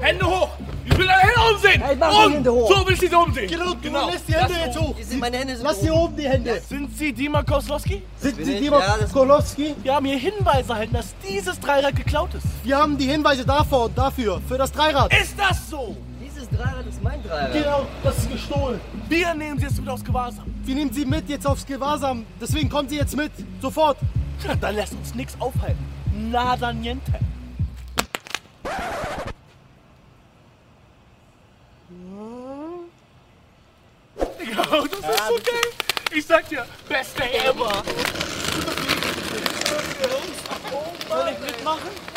Hände hoch! Ich will deine Hände umsehen! Hey, mach die Hände hoch! So will ich sie umsehen! Genau. Lass die Hände jetzt hoch! Meine Hände sind Lass die oben die Hände! Sind Sie Dima Koslowski? Sind Sie ich. Dima Ja, das- Kolowski? Wir haben hier Hinweise erhalten, dass dieses Dreirad geklaut ist. Wir haben die Hinweise davor und dafür, für das Dreirad. Ist das so? Dieses Dreirad ist mein Dreirad. Genau, das ist gestohlen. Wir nehmen Sie jetzt mit aus Gewahrsam. Wir nehmen Sie mit jetzt aufs Gewahrsam. Deswegen kommen Sie jetzt mit. Sofort. Dann lässt uns nichts aufhalten. Nada niente. Digga, das ist so geil. Ich sag dir, beste ever. Soll ich mitmachen?